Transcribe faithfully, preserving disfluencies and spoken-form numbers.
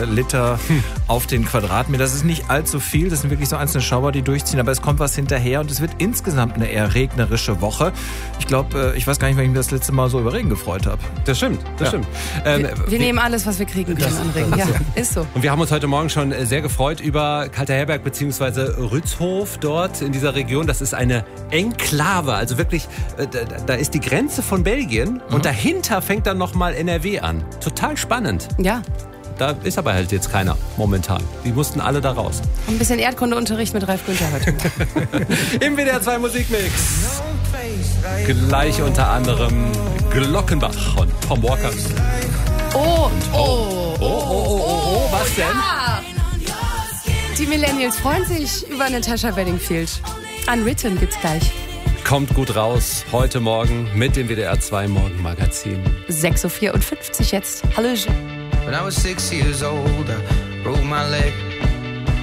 äh, Liter hm. auf den Quadratmeter. Das ist nicht allzu viel, das sind wirklich so einzelne Schauer, die durchziehen, aber es kommt was hinterher und es wird insgesamt eine eher regnerische Woche. Ich glaube, äh, ich weiß gar nicht, wann ich mich das letzte Mal so über Regen gefreut habe. Das stimmt, das ja. stimmt. Ähm, wir, wir, wir nehmen alles, was wir kriegen können an Regen. Ja, ist so. Und wir haben uns heute Morgen schon sehr gefreut über Kalterherberg bzw. Rützhof dort in dieser Region. Das ist eine Enklave, also wirklich, da, da ist die Grenze von Belgien mhm. und dahinter fängt dann nochmal N R W an. Total spannend. Ja. Da ist aber halt jetzt keiner momentan. Die mussten alle da raus. Ein bisschen Erdkundeunterricht mit Ralf Günther heute. Im W D R zwei Musikmix. Gleich unter anderem Glockenbach und Tom Walker. Oh, und oh, oh, oh, oh, oh, oh, was denn? Ja. Die Millennials freuen sich über Natasha Bedingfield. Unwritten gibt's gleich. Kommt gut raus, heute Morgen mit dem W D R zwei Morgenmagazin. sechs Uhr vierundfünfzig jetzt. Hallo. When I was six years old, I broke my leg.